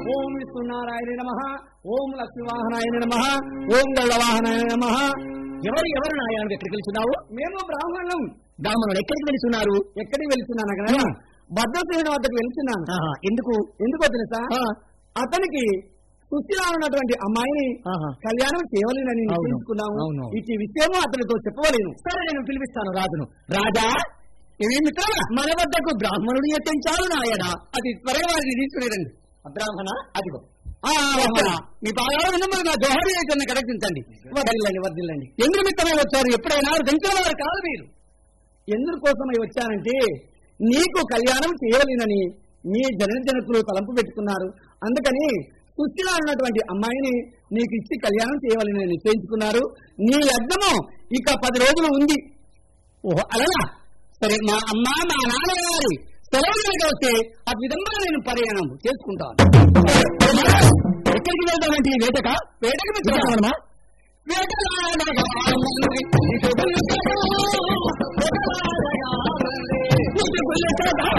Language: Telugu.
ఓం విష్ణునారాయణ నమః, ఓం లక్ష్మీవాహనాయ నమః, ఓం గరుడవాహనాయ నమః. ఎవరు నాయన ఎక్కడికి వెళ్తున్నావు? మేము బ్రాహ్మణులం. బ్రాహ్మణులు ఎక్కడికి వెళ్తున్నారు? ఎక్కడికి వెళ్తున్నాను కదా, భద్రసేనుడి వద్దకు వెళ్తున్నాను. ఎందుకో తెలుసా? అతనికి సుశీల ఉన్నటువంటి అమ్మాయిని కళ్యాణం చేయవలేనని నిశ్చయించుకున్నాము. ఈ విషయము అతనితో చెప్పవలేను. సరే, నేను పిలిపిస్తాను రాజును. రాజా, ఇవి మిత్రుల మన వద్దకు బ్రాహ్మణుడు ఎత్తించాడు నాయన. అది త్వరగా వారిని తీసుకునేదండి. బ్రాహ్మణ, అదిగో మీ బాగా నా దోహరి అయితే కడగించండి. వర్దిల్లండి. ఎందు నిమిత్తమై వచ్చారు? ఎప్పుడైనా దంచిన వారు కాదు మీరు. ఎందుకు కోసమై వచ్చానంటే, నీకు కళ్యాణం చేయవలేనని మీ జనకులు తలంపు పెట్టుకున్నారు. అందుకని సుశీల ఉన్నటువంటి అమ్మాయిని నీకు ఇచ్చి కళ్యాణం చేయవలెనని నిశ్చయించుకున్నారు. నీ లగ్నము ఇక 10 రోజులు ఉంది. ఓహో, అలాగా? సరే, మా అమ్మ మా నాన్నగారి సెలవులు వస్తే ఆ విధంగా నేను ప్రయాణం చేసుకుంటాను. ఎక్కడికి వెళ్తానంటే వేటక వేటకి వెళ్తామా? వేట